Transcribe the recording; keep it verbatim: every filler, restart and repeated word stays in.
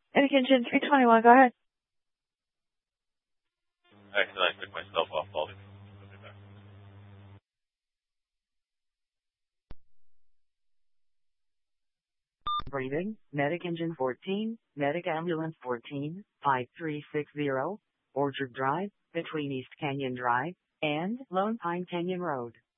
Medic Engine three twenty-one, go ahead. Actually, I took myself off all the. Breathing, Medic Engine fourteen, Medic Ambulance fourteen, five three six zero, Orchard Drive, between East Canyon Drive and Lone Pine Canyon Road.